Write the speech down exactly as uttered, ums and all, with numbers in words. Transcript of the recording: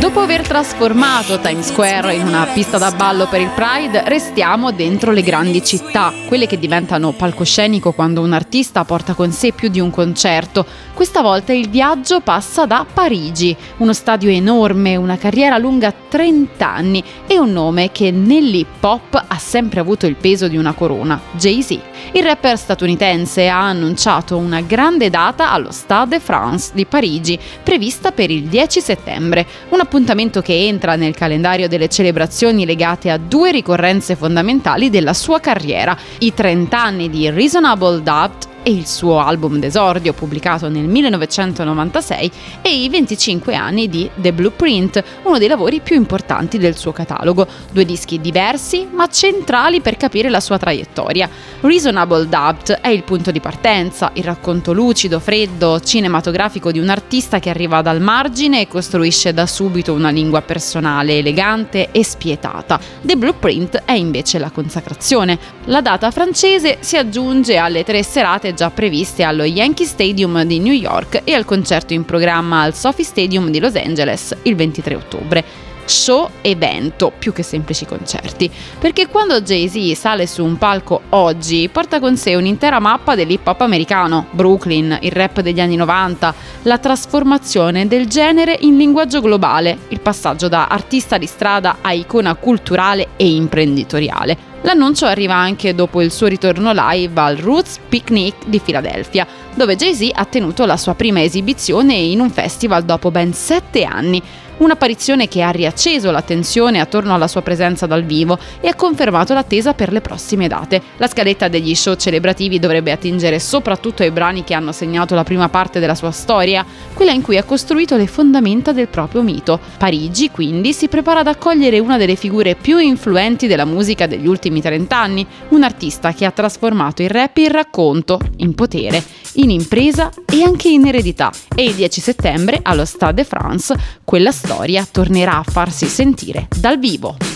Dopo aver trasformato Times Square in una pista da ballo per il Pride, restiamo dentro le grandi città, quelle che diventano palcoscenico quando un artista porta con sé più di un concerto. Questa volta il viaggio passa da Parigi, uno stadio enorme, una carriera lunga trenta anni e un nome che nell'hip hop ha sempre avuto il peso di una corona, Jay-Z. Il rapper statunitense ha annunciato una grande data allo Stade de France di Parigi, prevista per il dieci settembre, un appuntamento che entra nel calendario delle celebrazioni legate a due ricorrenze fondamentali della sua carriera, i trenta anni di Reasonable Doubt e il suo album d'esordio pubblicato nel millenovecentonovantasei e i venticinque anni di The Blueprint, uno dei lavori più importanti del suo catalogo, due dischi diversi ma centrali per capire la sua traiettoria. Reasonable Doubt è il punto di partenza, il racconto lucido, freddo, cinematografico di un artista che arriva dal margine e costruisce da subito una lingua personale, elegante e spietata. The Blueprint è invece la consacrazione. La data francese si aggiunge alle tre serate già previste allo Yankee Stadium di New York e al concerto in programma al Sophie Stadium di Los Angeles il ventitré ottobre. Show evento più che semplici concerti, perché quando Jay-Z sale su un palco oggi porta con sé un'intera mappa dell'hip hop americano, Brooklyn, il rap degli anni novanta, la trasformazione del genere in linguaggio globale, il passaggio da artista di strada a icona culturale e imprenditoriale. L'annuncio arriva anche dopo il suo ritorno live al Roots Picnic di Filadelfia, dove Jay-Z ha tenuto la sua prima esibizione in un festival dopo ben sette anni. Un'apparizione che ha riacceso l'attenzione attorno alla sua presenza dal vivo e ha confermato l'attesa per le prossime date. La scaletta degli show celebrativi dovrebbe attingere soprattutto ai brani che hanno segnato la prima parte della sua storia, quella in cui ha costruito le fondamenta del proprio mito. Parigi, quindi, si prepara ad accogliere una delle figure più influenti della musica degli ultimi trent'anni, un artista che ha trasformato il rap in racconto, in potere, in impresa e anche in eredità. E il dieci settembre, allo Stade de France, quella storia tornerà a farsi sentire dal vivo.